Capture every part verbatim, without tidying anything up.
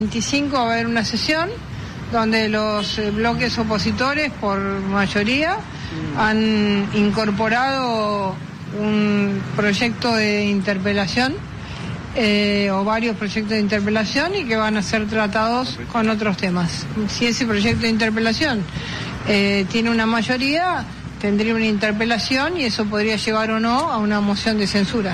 veinticinco va a haber una sesión donde los eh, bloques opositores, por mayoría, han incorporado un proyecto de interpelación eh, o varios proyectos de interpelación y que van a ser tratados con otros temas. Si ese proyecto de interpelación eh, tiene una mayoría, tendría una interpelación y eso podría llevar o no a una moción de censura.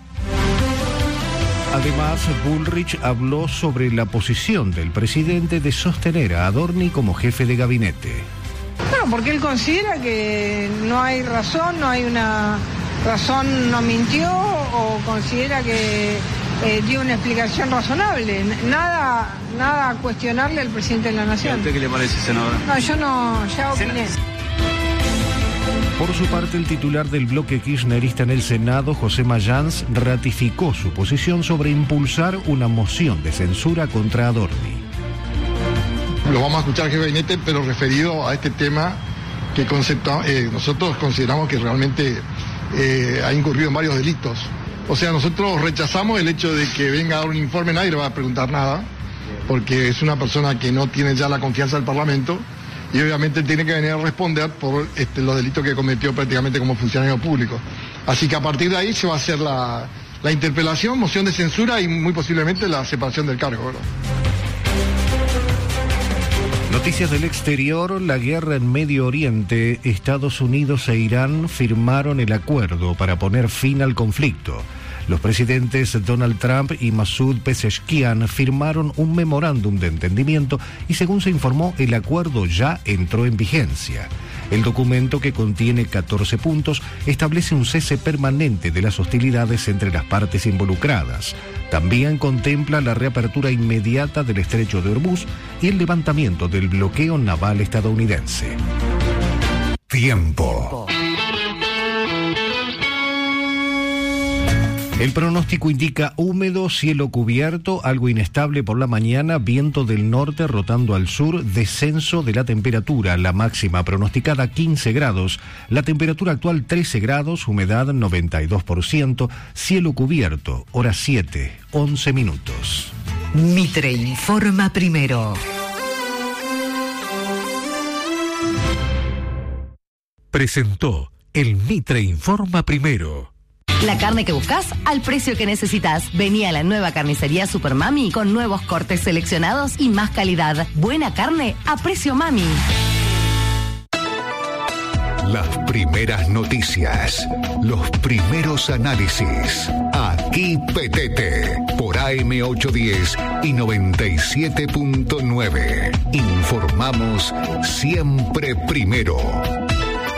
Además, Bullrich habló sobre la posición del presidente de sostener a Adorni como jefe de gabinete. Bueno, porque él considera que no hay razón, no hay una razón, no mintió o considera que eh, dio una explicación razonable. Nada, nada a cuestionarle al presidente de la Nación. ¿A usted qué le parece, senadora? No, yo no, ya opiné. Por su parte, el titular del bloque kirchnerista en el Senado, José Mayans, ratificó su posición sobre impulsar una moción de censura contra Adorni. Lo vamos a escuchar al jefe de gabinete, pero referido a este tema que concepta, eh, nosotros consideramos que realmente eh, ha incurrido en varios delitos. O sea, nosotros rechazamos el hecho de que venga a dar un informe, nadie le va a preguntar nada, porque es una persona que no tiene ya la confianza del Parlamento. Y obviamente tiene que venir a responder por este, los delitos que cometió prácticamente como funcionario público. Así que a partir de ahí se va a hacer la, la interpelación, moción de censura y muy posiblemente la separación del cargo, ¿verdad? Noticias del exterior, la guerra en Medio Oriente, Estados Unidos e Irán firmaron el acuerdo para poner fin al conflicto. Los presidentes Donald Trump y Masoud Pezeshkian firmaron un memorándum de entendimiento y, según se informó, el acuerdo ya entró en vigencia. El documento, que contiene catorce puntos, establece un cese permanente de las hostilidades entre las partes involucradas. También contempla la reapertura inmediata del estrecho de Hormuz y el levantamiento del bloqueo naval estadounidense. Tiempo. El pronóstico indica húmedo, cielo cubierto, algo inestable por la mañana, viento del norte rotando al sur, descenso de la temperatura, la máxima pronosticada quince grados, la temperatura actual trece grados, humedad noventa y dos por ciento, cielo cubierto, hora siete, once minutos. Mitre informa primero. Presentó el Mitre informa primero. La carne que buscas al precio que necesitas. Vení a la nueva carnicería Super Mami con nuevos cortes seleccionados y más calidad. Buena carne a precio Mami. Las primeras noticias, los primeros análisis. Aquí Petete, por A M ochocientos diez y noventa y siete punto nueve. Informamos siempre primero.